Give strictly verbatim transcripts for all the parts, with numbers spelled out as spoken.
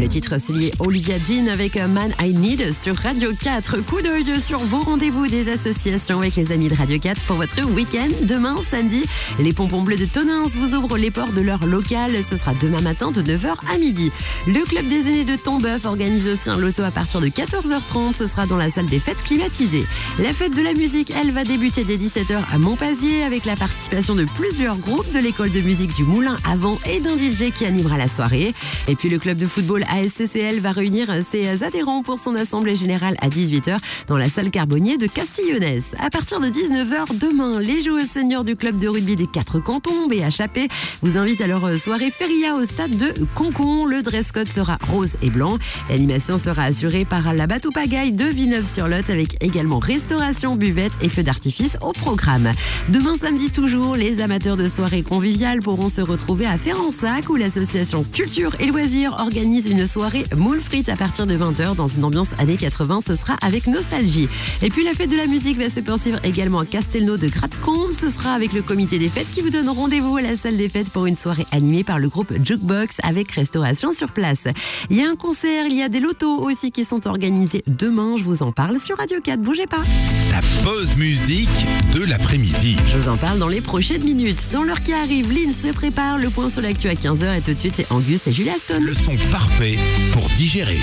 Le titre signé Olivia Dean avec Man I Need sur Radio quatre. Coup d'œil sur vos rendez-vous des associations avec les amis de Radio quatre pour votre week-end. Demain, samedi, les Pompons Bleus de Tonins vous ouvrent les portes de leur local. Ce sera demain matin de neuf heures à midi. Le club des aînés de Tombeuf organise aussi un loto à partir de quatorze heures trente. Ce sera dans la salle des fêtes climatisée. La fête de la musique, elle va débuter dès dix-sept heures à Montpazier avec la participation de plusieurs groupes de l'école de musique du Moulin à Vent et d'un D J qui animera la soirée. Et puis le club de football A S C C L va réunir ses adhérents pour son assemblée générale à dix-huit heures dans la salle Carbonnier de Castillonnès. À partir de dix-neuf heures demain, les joueurs seniors du club de rugby des quatre cantons, B H A P, vous invitent à leur soirée Feria au stade de Concon. Le dress code sera rose et blanc. L'animation sera assurée par la bateau pagaille de Villeneuve-sur-Lot avec également restauration, buvette et feux d'artifice au programme. Demain samedi toujours, les amateurs de soirées conviviales pourront se retrouver à Férensac où l'association Culture et Loisirs organise une soirée moule frites à partir de vingt heures dans une ambiance années quatre-vingts. Ce sera avec nostalgie. Et puis la fête de la musique va se poursuivre également à Castelnau de Gratcombe. Ce sera avec le comité des fêtes qui vous donne rendez-vous à la salle des fêtes pour une soirée animée par le groupe Jukebox avec restauration sur place. Il y a un concert, il y a des lotos aussi qui sont organisés demain. Je vous en parle sur Radio quatre. Bougez pas. La pause musique de l'après-midi. Je vous en parle dans les prochaines minutes. Dans l'heure qui arrive, Lynn se prépare. Le point sur l'actu à quinze heures et tout de suite c'est Angus et Julia Stone. Le son parfait pour digérer.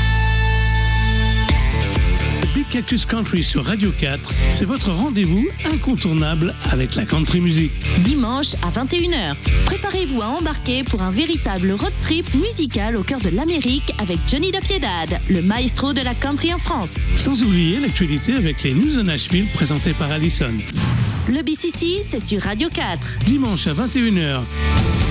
Big Cactus Country sur Radio quatre, c'est votre rendez-vous incontournable avec la country music. Dimanche à vingt et une heures, préparez-vous à embarquer pour un véritable road trip musical au cœur de l'Amérique avec Johnny Da Piedad, le maestro de la country en France. Sans oublier l'actualité avec les News de Nashville présentées par Allison. Le B C C, c'est sur Radio quatre. Dimanche à vingt et une heures,